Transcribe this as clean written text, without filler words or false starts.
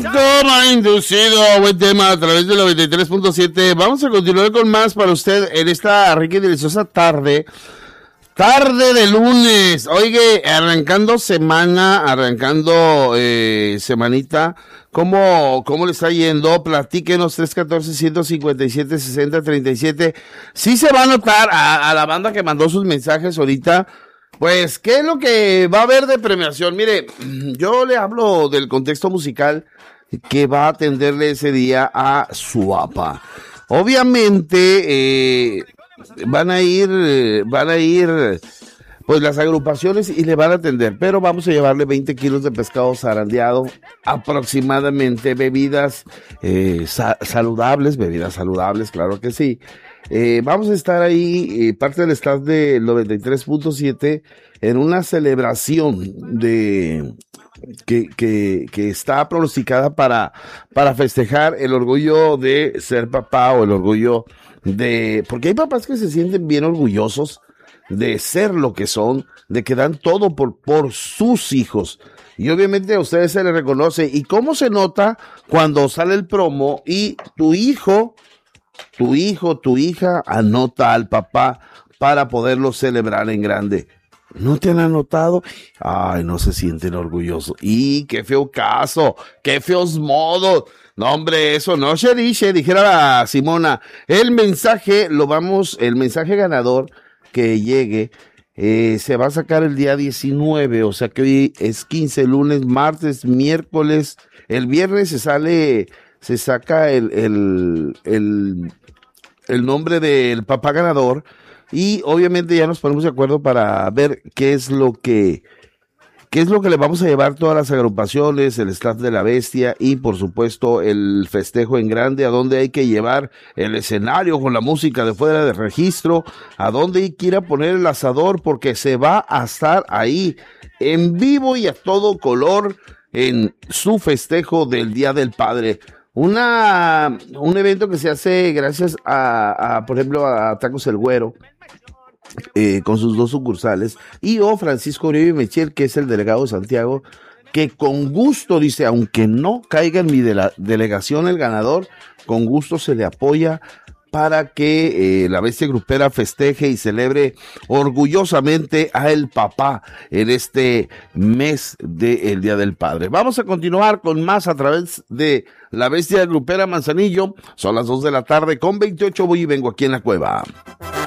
Toma inducido, buen tema a través del 93.7. Vamos a continuar con más para usted en esta rica y deliciosa tarde. Tarde de lunes. Oye, arrancando semanita. ¿Cómo le está yendo? Platíquenos 314-157-6037. Sí se va a notar a la banda que mandó sus mensajes ahorita. Pues, ¿qué es lo que va a haber de premiación? Mire, yo le hablo del contexto musical que va a atenderle ese día a su papá. Obviamente, van a ir, pues las agrupaciones y le van a atender, pero vamos a llevarle 20 kilos de pescado zarandeado, aproximadamente bebidas saludables, claro que sí. Vamos a estar ahí, parte del staff de 93.7 en una celebración de que está pronosticada para festejar el orgullo de ser papá o el orgullo de, porque hay papás que se sienten bien orgullosos de ser lo que son, de que dan todo por sus hijos. Y obviamente a ustedes se les reconoce. ¿Y cómo se nota cuando sale el promo y tu hija anota al papá para poderlo celebrar en grande? ¿No te han anotado? Ay, no se sienten orgullosos. ¡Y qué feo caso! ¡Qué feos modos! No, hombre, eso no se dice, dijera la Simona. El mensaje ganador que llegue, se va a sacar el día 19, o sea que hoy es 15, lunes, martes, miércoles. El viernes se saca el nombre del papá ganador. Y obviamente ya nos ponemos de acuerdo para ver qué es lo que le vamos a llevar todas las agrupaciones, el staff de la bestia y por supuesto el festejo en grande, a donde hay que llevar el escenario con la música de fuera de registro, a donde hay que ir a poner el asador, porque se va a estar ahí en vivo y a todo color en su festejo del Día del Padre. Un evento que se hace gracias a por ejemplo, a Tacos El Güero, con sus dos sucursales, y Francisco Uribe Mechiel, que es el delegado de Santiago, que con gusto dice, aunque no caiga en mi delegación el ganador, con gusto se le apoya para que la bestia grupera festeje y celebre orgullosamente a el papá en este mes del Día del Padre. Vamos a continuar con más a través de la bestia grupera Manzanillo. Son las 2 de la tarde con 28, voy y vengo aquí en la cueva.